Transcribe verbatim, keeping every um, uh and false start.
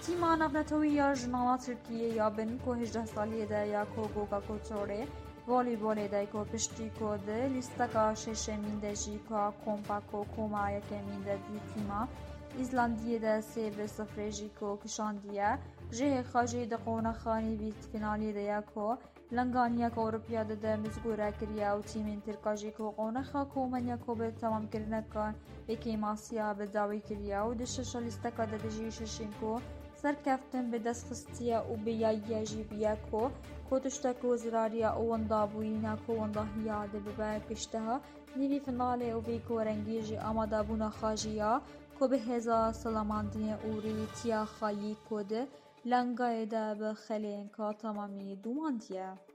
تیما نفنتوی یا جنالا ترکیه یا بن کو هجده سالیه ده یا کو گوگا کو چوره والیبال ده کو پشتی کو ده لیستکا ششمین ده جی کو کومپا کو کوما یکمین ده دی تیما ایزلندیه ده سه به صفر جی کو کشاندیه جه خاجه ده قونه خانی بیت فینالی ده یا کو لنگانیا کو اروپیا ده ده مزگوره کریا و تیمین ترکا جی کو قونه خا کومنیا کو به تمام کرنه کان بکی ماسیا به داوی کریا و ده شش لیستکا ده جی ششین کو سرکفتن به دست خستیه و به یایی جیبیه کو کتشتک و زراریه و وندابوینا کو ونداهیه ده ببه کشتها نیوی فناله و وی کو رنگیجی آماده بونا خاجیه کو به هزا سلاماندنی و ریتیا خالی کو ده لنگای ده به خلین که تمامی دوماندیه.